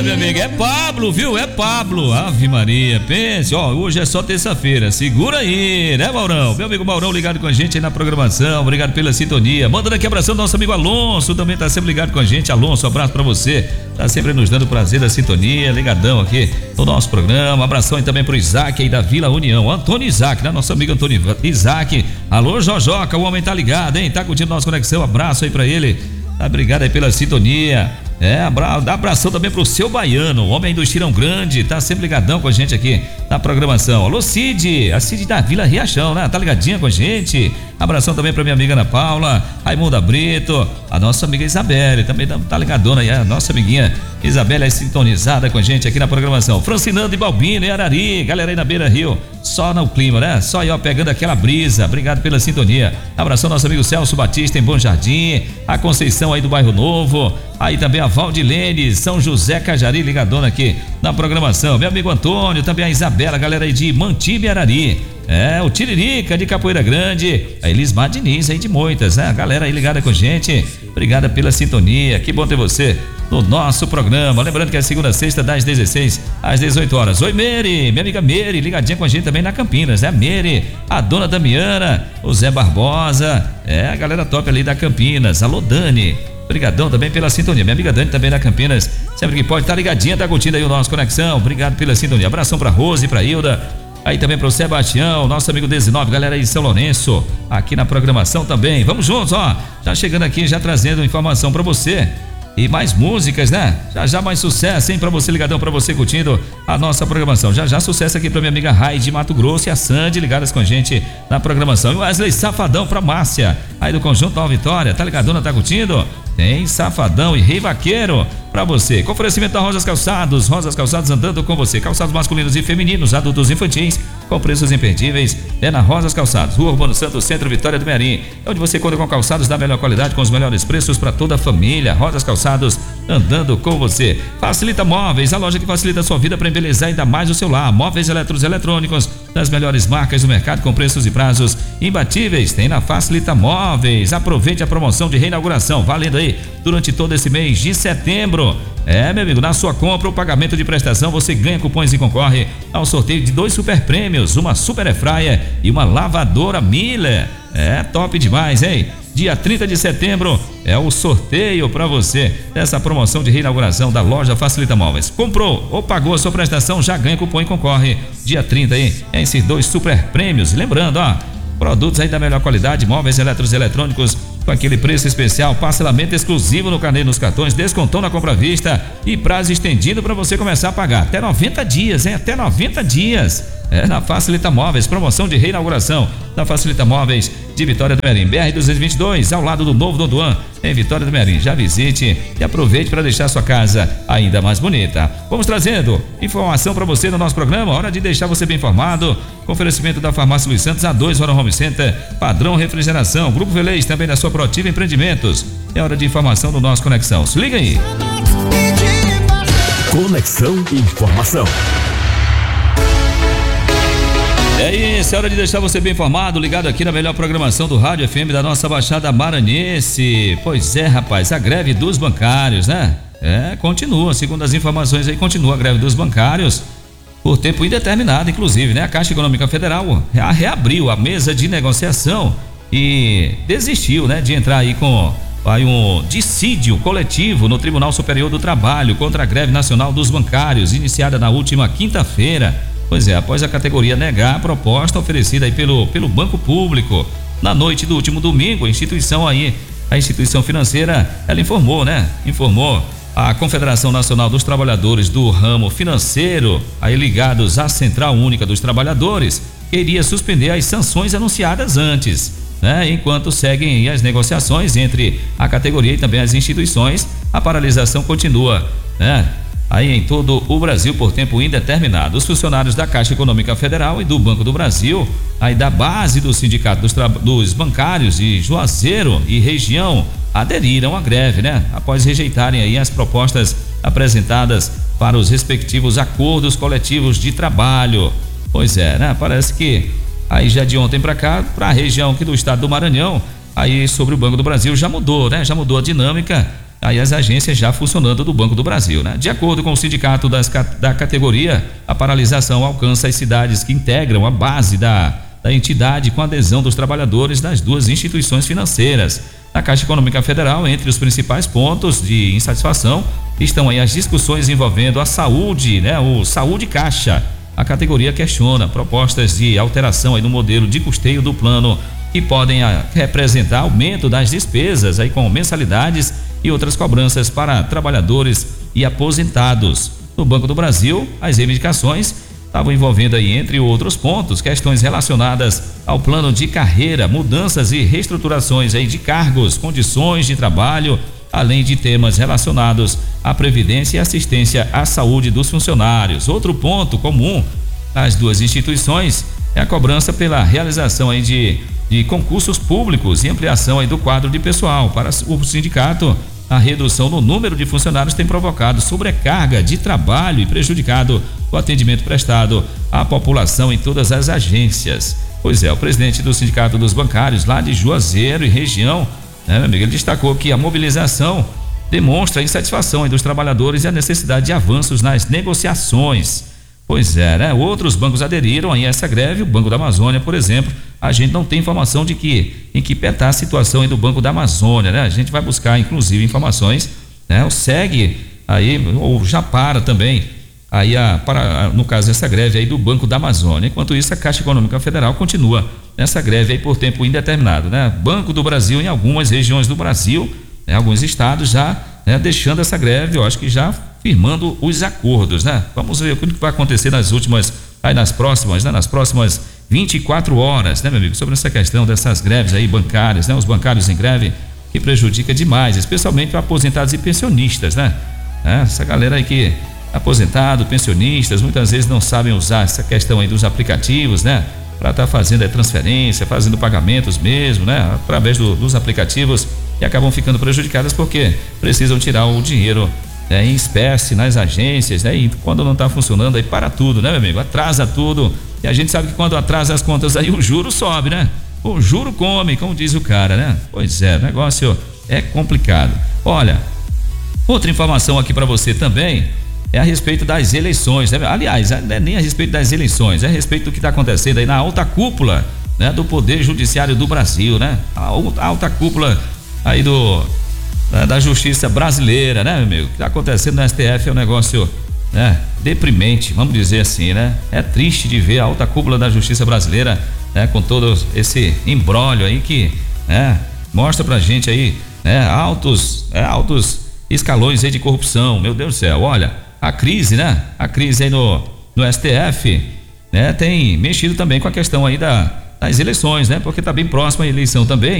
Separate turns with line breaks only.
Meu amigo, é Pablo, viu? É Pablo. Ave Maria, pense, ó, hoje é só terça-feira, segura aí, né, Maurão? Meu amigo Maurão ligado com a gente aí na programação, obrigado pela sintonia. Mandando aqui abração do nosso amigo Alonso, também tá sempre ligado com a gente. Alonso, abraço pra você, tá sempre nos dando prazer da sintonia, ligadão aqui no nosso programa. Abração aí também pro Isaac aí da Vila União, Antônio Isaac, né? Nosso amigo Antônio Isaac. Alô, Jojoca, o homem tá ligado, hein? Tá curtindo nossa conexão, abraço aí pra ele. Tá, obrigado aí pela sintonia. Dá abração também pro seu Baiano, o homem do Estirão Grande, tá sempre ligadão com a gente aqui na programação. Alô, Cid, a Cid da Vila Riachão, né? Tá ligadinha com a gente. Abração também pra minha amiga Ana Paula, Raimunda Brito, a nossa amiga Isabelle, também tá ligadona aí, a nossa amiguinha Isabelle é sintonizada com a gente aqui na programação. Francinando e Balbino e Arari, galera aí na Beira Rio, só no clima, né? Só aí, ó, pegando aquela brisa. Obrigado pela sintonia. Abração nosso amigo Celso Batista em Bom Jardim, a Conceição aí do Bairro Novo, aí também a Valdilene, São José Cajari, ligadona aqui na programação. Meu amigo Antônio, também a Isabela, galera aí de Mantibe e Arari. O Tiririca de Capoeira Grande, a Elismar Diniz aí de Moitas, né? A galera aí ligada com a gente, obrigada pela sintonia, que bom ter você no nosso programa. Lembrando que é segunda a sexta, das 16 às 18 horas. Oi, Meire, minha amiga Meire, ligadinha com a gente também na Campinas, né? Meire, a dona Damiana, o Zé Barbosa, a galera top ali da Campinas. Alô, Dani, obrigadão também pela sintonia. Minha amiga Dani também da Campinas, sempre que pode, tá ligadinha, tá curtindo aí o nosso Conexão. Obrigado pela sintonia. Abração pra Rose, pra Hilda, aí também pro Sebastião, nosso amigo 19, galera aí de São Lourenço, aqui na programação também. Vamos juntos, ó, já chegando aqui, já trazendo informação pra você e mais músicas, né? Já mais sucesso, hein, pra você ligadão, pra você curtindo a nossa programação. Já sucesso aqui pra minha amiga Rai de Mato Grosso e a Sandy ligadas com a gente na programação. E o Wesley Safadão pra Márcia, aí do Conjunto Nova Vitória, tá ligadona, tá curtindo? Tem Safadão e Rei Vaqueiro pra você. Com oferecimento da Rosas Calçados andando com você. Calçados masculinos e femininos, adultos e infantis, com preços imperdíveis. Na Rosas Calçados, Rua Urbano Santos, Centro Vitória do Mearim, onde você conta com calçados da melhor qualidade, com os melhores preços para toda a família. Rosas Calçados andando com você. Facilita Móveis, a loja que facilita a sua vida para embelezar ainda mais o seu lar. Móveis eletrônicos das melhores marcas do mercado, com preços e prazos imbatíveis. Tem na Facilita Móveis. Aproveite a promoção de reinauguração, valendo aí durante todo esse mês de setembro. Meu amigo, na sua compra ou pagamento de prestação, você ganha cupons e concorre ao sorteio de 2 super prêmios, uma super airfryer e uma lavadora Miller. Top demais, hein? Dia 30 de setembro é o sorteio para você dessa promoção de reinauguração da loja Facilita Móveis. Comprou ou pagou a sua prestação, já ganha cupom e concorre. Dia 30 aí, esses 2 super prêmios. Lembrando, ó, produtos aí da melhor qualidade, móveis eletrônicos com aquele preço especial, parcelamento exclusivo no carnê, nos cartões, descontão na compra à vista e prazo estendido para você começar a pagar. Até 90 dias, hein? Até 90 dias. Na Facilita Móveis, promoção de reinauguração da Facilita Móveis de Vitória do Mearim, BR-222, ao lado do novo Dondoan, em Vitória do Mearim. Já visite e aproveite para deixar sua casa ainda mais bonita. Vamos trazendo informação para você no nosso programa, hora de deixar você bem informado. Com oferecimento da Farmácia Luiz Santos, A2 Hora Home Center, Padrão Refrigeração, Grupo Velez, também da sua Proativa Empreendimentos. É hora de informação do nosso Conexão. Se liga aí.
Conexão Informação.
É isso, é hora de deixar você bem informado, ligado aqui na melhor programação do Rádio FM da nossa Baixada Maranhense. Pois é, rapaz, a greve dos bancários, né? Continua, segundo as informações aí, continua a greve dos bancários por tempo indeterminado, inclusive, né? A Caixa Econômica Federal reabriu a mesa de negociação e desistiu, né, de entrar aí com um dissídio coletivo no Tribunal Superior do Trabalho contra a greve nacional dos bancários, iniciada na última quinta-feira. Pois é, após a categoria negar a proposta oferecida aí pelo Banco Público. Na noite do último domingo, a instituição financeira, ela informou a Confederação Nacional dos Trabalhadores do Ramo Financeiro, aí ligados à Central Única dos Trabalhadores, que iria suspender as sanções anunciadas antes, né? Enquanto seguem as negociações entre a categoria e também as instituições, a paralisação continua, né? Aí em todo o Brasil por tempo indeterminado. Os funcionários da Caixa Econômica Federal e do Banco do Brasil, aí da base do Sindicato dos Bancários de Juazeiro e região, aderiram à greve, né? Após rejeitarem aí as propostas apresentadas para os respectivos acordos coletivos de trabalho. Pois é, né? Parece que aí já de ontem para cá, para a região aqui do estado do Maranhão, aí sobre o Banco do Brasil já mudou, né? Já mudou a dinâmica. aí as agências já funcionando do Banco do Brasil, né? De acordo com o sindicato da categoria, a paralisação alcança as cidades que integram a base da entidade com adesão dos trabalhadores das duas instituições financeiras. Na Caixa Econômica Federal, entre os principais pontos de insatisfação estão aí as discussões envolvendo a saúde, né? O Saúde Caixa. A categoria questiona propostas de alteração aí no modelo de custeio do plano que podem representar aumento das despesas aí com mensalidades e outras cobranças para trabalhadores e aposentados. No Banco do Brasil, as reivindicações estavam envolvendo aí, entre outros pontos, questões relacionadas ao plano de carreira, mudanças e reestruturações aí de cargos, condições de trabalho, além de temas relacionados à previdência e assistência à saúde dos funcionários. Outro ponto comum às duas instituições é a cobrança pela realização aí de concursos públicos e ampliação aí do quadro de pessoal. Para o sindicato, a redução no número de funcionários tem provocado sobrecarga de trabalho e prejudicado o atendimento prestado à população em todas as agências. Pois é, o presidente do Sindicato dos Bancários lá de Juazeiro e região, né, meu amigo, ele destacou que a mobilização demonstra a insatisfação dos trabalhadores e a necessidade de avanços nas negociações. Pois é, né? Outros bancos aderiram aí a essa greve. O Banco da Amazônia, por exemplo, a gente não tem informação de em que pé está a situação aí do Banco da Amazônia, né? A gente vai buscar, inclusive, informações, né? Segue aí, ou já para também, aí no caso dessa greve aí do Banco da Amazônia. Enquanto isso, a Caixa Econômica Federal continua nessa greve aí por tempo indeterminado, né? Banco do Brasil, em algumas regiões do Brasil, né? Alguns estados já, né, deixando essa greve, eu acho que já firmando os acordos, né? Vamos ver o que vai acontecer nas próximas 24 horas, né, meu amigo? Sobre essa questão dessas greves aí bancárias, né? Os bancários em greve, que prejudica demais, especialmente para aposentados e pensionistas, né? Essa galera aí que aposentado, pensionistas, muitas vezes não sabem usar essa questão aí dos aplicativos, né? Para estar fazendo a transferência, fazendo pagamentos mesmo, né? Através dos aplicativos, e acabam ficando prejudicadas porque precisam tirar o dinheiro, né, em espécie nas agências, né? E quando não está funcionando, aí para tudo, né, meu amigo? Atrasa tudo. E a gente sabe que quando atrasa as contas aí, o juro sobe, né? O juro come, como diz o cara, né? Pois é, o negócio é complicado. Olha, outra informação aqui para você também é a respeito das eleições, né? Aliás, não é nem a respeito das eleições, é a respeito do que está acontecendo aí na alta cúpula, né, do Poder Judiciário do Brasil, né? A alta cúpula aí da Justiça Brasileira, né, meu amigo? O que está acontecendo no STF é um negócio, né, deprimente, vamos dizer assim, né? É triste de ver a alta cúpula da Justiça Brasileira, né, com todo esse imbróglio aí que, né, mostra pra gente aí, né, altos escalões aí de corrupção. Meu Deus do céu, olha, a crise, né? A crise aí no STF, né, tem mexido também com a questão aí das eleições, né? Porque tá bem próxima a eleição também.